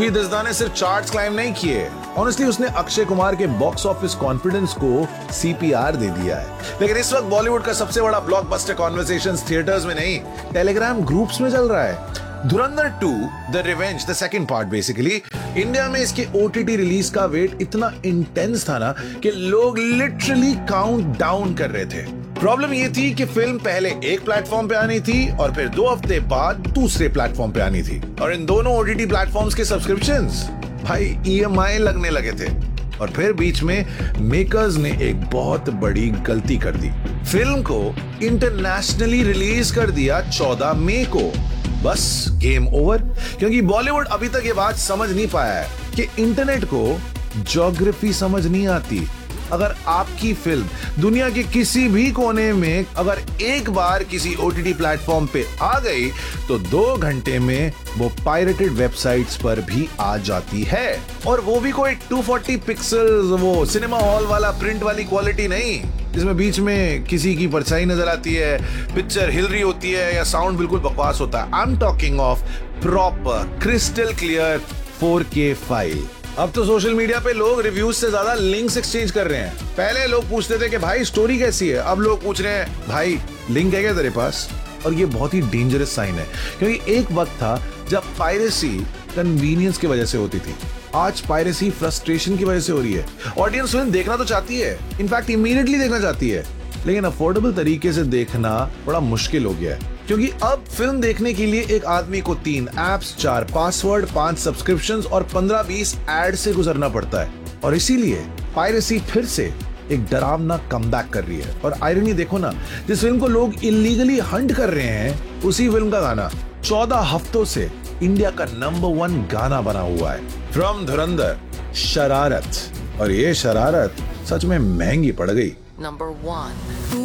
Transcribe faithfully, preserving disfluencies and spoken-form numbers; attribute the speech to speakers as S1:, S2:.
S1: Movie दिसदा ने सिर्फ charts climb नहीं किए, ऑनेस्टली उसने अक्षय कुमार के बॉक्स ऑफिस कॉन्फिडेंस को सीपीआर दे दिया है। लेकिन इस वक्त बॉलीवुड का सबसे बड़ा ब्लॉकबस्टर कॉन्वर्सेशंस थिएटर्स में नहीं, टेलीग्राम ग्रुप्स में चल रहा है। धुरंधर to the revenge, the second part basically, India में इसके ओटीटी रिलीज का वेट इतना इंटेंस था ना कि लोग लिटरली काउंट डाउन कर रहे थे। प्रॉब्लम ये थी कि फिल्म पहले एक प्लेटफॉर्म पे आनी थी और फिर दो हफ्ते बाद दूसरे प्लेटफॉर्म पे आनी थी, और इन दोनों ओटीटी प्लेटफॉर्म्स के सब्सक्रिप्शंस भाई ईएमआई लगने लगे थे। और फिर बीच में मेकर्स ने एक बहुत बड़ी गलती कर दी, फिल्म को इंटरनेशनली रिलीज कर दिया चौदह मई को। बस गेम ओवर, क्योंकि बॉलीवुड अभी तक ये बात समझ नहीं पाया है कि इंटरनेट को ज्योग्राफी समझ नहीं आती। अगर आपकी फिल्म दुनिया के किसी भी कोने में अगर एक बार किसी ओटीटी प्लेटफॉर्म पे आ गई तो दो घंटे में वो पायरेटेड वेबसाइट्स पर भी आ जाती है, और वो भी कोई दो सौ चालीस पिक्सल्स वो सिनेमा हॉल वाला प्रिंट वाली क्वालिटी नहीं, जिसमें बीच में किसी की परछाई नजर आती है, पिक्चर हिल रही होती है या साउंड बिल्कुल बकवास होता है। I am talking of proper crystal clear four के फाइल। अब तो सोशल मीडिया पे लोग रिव्यूज से ज्यादा लिंक्स एक्सचेंज कर रहे हैं। पहले लोग पूछते थे कि भाई स्टोरी कैसी है, अब लोग पूछ रहे हैं भाई लिंक है क्या तेरे पास। और ये बहुत ही डेंजरस साइन है, क्योंकि एक वक्त था जब पायरेसी कन्वीनियंस की वजह से होती थी, आज पायरेसी फ्रस्ट्रेशन की वजह से हो रही है। ऑडियंस फिल्म देखना तो चाहती है, इनफैक्ट इमीडिएटली देखना चाहती है, लेकिन अफोर्डेबल तरीके से देखना बड़ा मुश्किल हो गया है, क्योंकि अब फिल्म देखने के लिए एक आदमी को तीन एप्स, चार पासवर्ड, पांच सब्सक्रिप्शंस और पंद्रह बीस एड से गुजरना पड़ता है। और इसीलिए पायरेसी फिर से एक डरावना कमबैक कर रही है। और आयरनी देखो ना, जिस फिल्म को लोग इलीगली हंट कर रहे हैं, उसी फिल्म का गाना चौदह हफ्तों से इंडिया का नंबर वन गाना बना हुआ है। फ्रॉम धुरंधर, शरारत। और ये शरारत सच में महंगी पड़ गई।
S2: Number one.